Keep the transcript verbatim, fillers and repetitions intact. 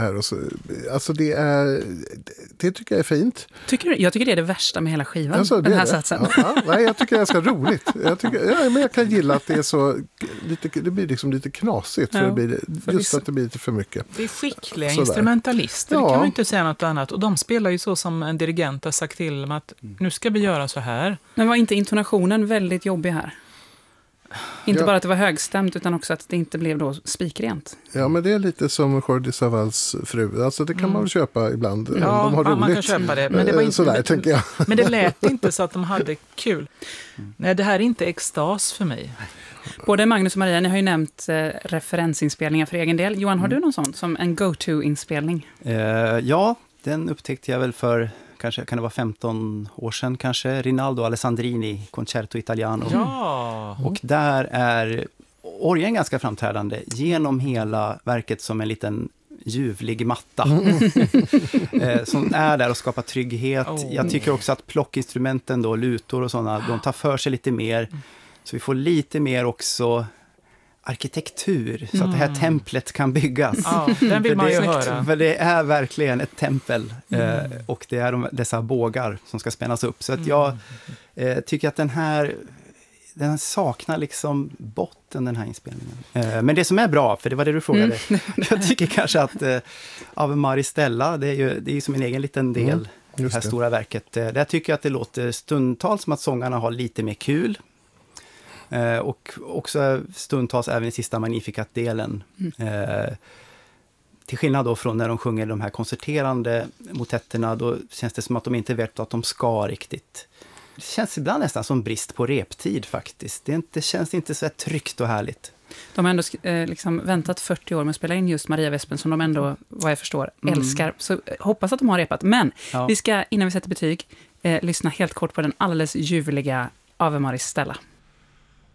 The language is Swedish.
här och så, alltså det är det tycker jag är fint. Tycker du? Jag tycker det är det värsta med hela skivan, alltså, den här det. satsen. Ja, ja, nej, jag tycker det är ganska roligt. Jag, tycker, ja, men jag kan gilla att det är så lite, det blir liksom lite knasigt för Ja, det blir, för just det, att det blir lite för mycket. Det är skickliga Sådär. instrumentalister, Ja. det kan man inte säga något annat. Och de spelar ju så som en dirigent har sagt till dem att nu ska vi göra så här. Men var inte intonationen väldigt jobbig här? Inte Ja. bara att det var högstämt utan också att det inte blev då spikrent. Ja, men det är lite som Jordi Savals fru. Alltså det kan Mm. man väl köpa ibland om Ja, de har man, man kan roligt. köpa det. Men det var inte, Sådär, men, tänker jag. men det lät inte så att de hade kul. Nej, det här är inte extas för mig. Både Magnus och Maria, ni har ju nämnt eh, referensinspelningar för egen del. Johan, har du någon sån som en go-to-inspelning? Eh, ja, den upptäckte jag väl för, kanske kan det vara femton år sedan kanske, Rinaldo Alessandrini, Concerto Italiano. Ja. Och där är orgeln ganska framträdande genom hela verket som en liten ljuvlig matta. eh, som är där och skapar trygghet. Oh. Jag tycker också att plockinstrumenten då, lutor och sådana, de tar för sig lite mer. Så vi får lite mer också arkitektur så att det här templet kan byggas. Ja, den vill För man ju det, höra. För det är verkligen ett tempel eh, och det är de, dessa bågar som ska spännas upp. Så att jag eh, tycker att den här den saknar liksom botten, den här inspelningen. Eh, men det som är bra, för det var det du frågade, mm. jag tycker kanske att eh, Ave Maris Stella, det är ju det är ju som en egen liten del Mm, i det här det. stora verket. Eh, där tycker jag att det låter stundtals som att sångarna har lite mer kul. Eh, och också stundtals även i sista Magnificat-delen. Mm. Eh, till skillnad då från när de sjunger de här koncerterande motetterna, då känns det som att de inte vet att de ska riktigt. Det känns ibland nästan som brist på reptid faktiskt. Det, är inte, det känns inte så här tryggt och härligt. De har ändå eh, liksom väntat fyrtio år med att spela in just Maria Vespen som de ändå, vad jag förstår, Mm. älskar. Så eh, hoppas att de har repat. Men Ja. vi ska, innan vi sätter betyg, eh, lyssna helt kort på den alldeles ljuvliga Ave Maris Stella.